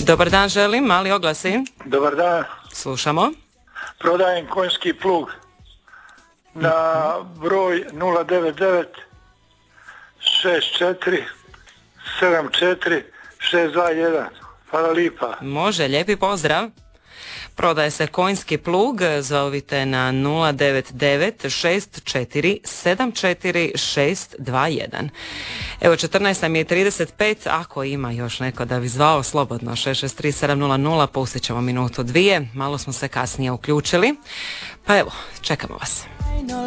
Dobar dan želim, mali oglasi. Dobar dan. Slušamo. Prodajem konjski plug na broj 099 64 74 621. Hvala lipa. Može, lijepi pozdrav. Prodaje se konjski plug, zovite na 099 64 74 621. Evo 14 nam je 35, ako ima još neko da bi zvao, slobodno 663 700, pustit ćemo minutu dvije, malo smo se kasnije uključili, pa evo, čekamo vas.